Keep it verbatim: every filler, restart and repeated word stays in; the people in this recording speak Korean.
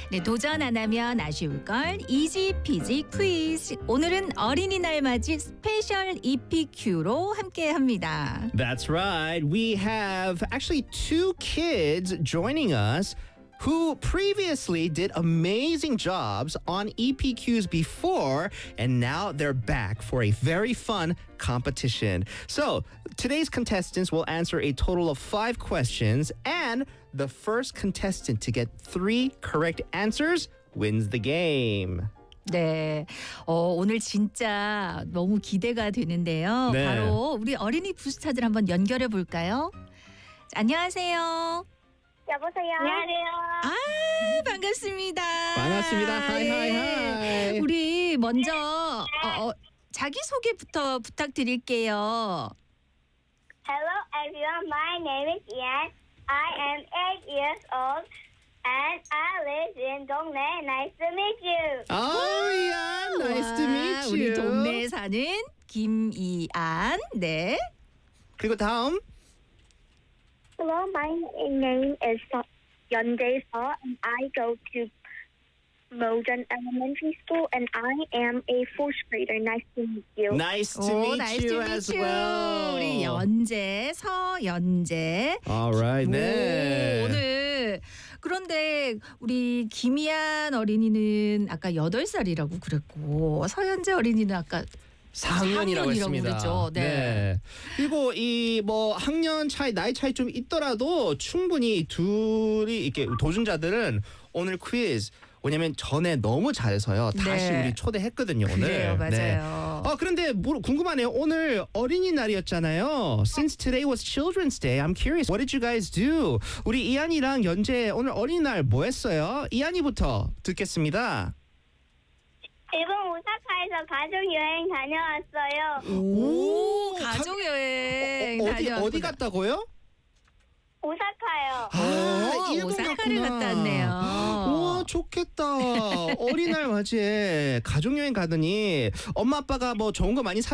네, 도전 안 하면 아쉬울 걸 이지 피지 퀴즈. 오늘은 어린이날 맞이 스페셜 이피큐로 함께합니다. That's right. We have actually two kids joining us who previously did amazing jobs on E P Qs before, and now they're back for a very fun competition. So, today's contestants will answer a total of five questions, and the first contestant to get three correct answers wins the game. 네, 어, 오늘 진짜 너무 기대가 되는데요. 네. 바로 우리 어린이 부스타들 한번 연결해 볼까요? 자, 안녕하세요. 여보세요. 안녕하세요. 아, 반갑습니다. 반갑습니다. 하이, 하이, 예. 하이. 우리 먼저 어, 어, 자기 소개부터 부탁드릴게요. Hello everyone. My name is Ian. I am eight years old and I live in 동네. Nice to meet you. Oh, yeah. Nice to 와, meet you. 우리 동네에 사는 김이안. 네. 그리고 다음. Hello, my name is Yeonjae Seo and I go to Mojan Elementary School and I am a fourth grader. Nice to meet you. Nice to 오, meet nice you to meet as you. well. 우리 연재, 서연재. All right, 오, 네. 오늘 그런데 우리 김이안 어린이는 아까 여덟 살이라고 그랬고 서연재 어린이는 아까 사 학년이라고 학년이라고 했습니다. 그랬죠. 네. 그리고 이 뭐 학년 차이, 나이 차이 좀 있더라도 충분히 둘이 이렇게 도전자들은 오늘 퀴즈 왜냐면 전에 너무 잘해서요. 다시 네. 우리 초대했거든요, 오늘. 그래요, 맞아요. 네. 어, 그런데 뭐, 궁금하네요. 오늘 어린이날이었잖아요. Since today was Children's Day, I'm curious. What did you guys do? 우리 이한이랑 연재 오늘 어린이날 뭐 했어요? 이한이부터 듣겠습니다. 일본 오사카에서 가족 여행 다녀왔어요. 오, 가- 가족 여행 어, 어디 다녀왔구나. 어디 갔다고요? 오사카요. 아, 오, 일본 오사카를 갔구나. 갔다 왔네요. 우와, 좋겠다. 어린이날 맞이에 가족여행 가더니 엄마 아빠가 뭐 좋은 거 많이 사